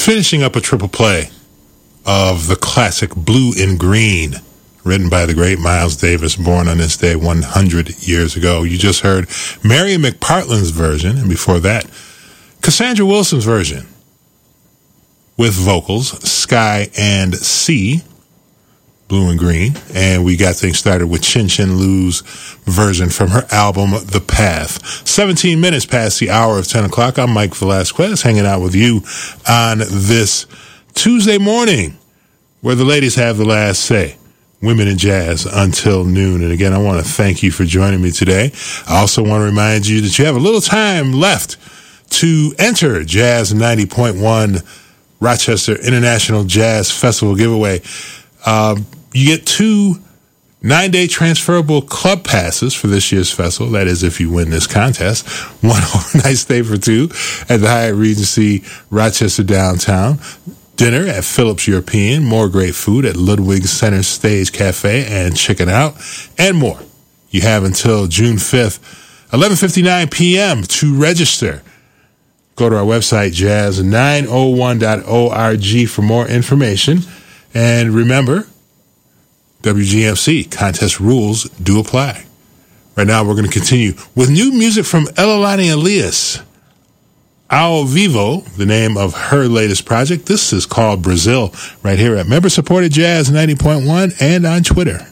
finishing up a triple play of the classic Blue and Green, written by the great Miles Davis, born on this day 100 years ago. You just heard Mary McPartland's version, and before that, Cassandra Wilson's version, with vocals, Sky and Sea, Blue and Green. And we got things started with Chin Chin Lou's version from her album, The Path. 17 minutes past the hour of 10 o'clock. I'm Mike Velasquez, hanging out with you on this Tuesday morning, where the ladies have the last say. Women in Jazz until noon. And again, I want to thank you for joining me today. I also want to remind you that you have a little time left to enter Jazz 90.1 Rochester International Jazz Festival giveaway. You get 2 9-day transferable club passes for this year's festival. That is, if you win this contest. 1 overnight stay for 2 at the Hyatt Regency Rochester downtown. Dinner at Phillips European. More great food at Ludwig Center Stage Cafe and Chicken Out. And more. You have until June 5th, 11:59 p.m. to register. Go to our website, jazz901.org, for more information. And remember, WGMC contest rules do apply. Right now, we're going to continue with new music from Elalani Elias. Ao Vivo, the name of her latest project. This is called Brazil, right here at member-supported Jazz 90.1 and on Twitter.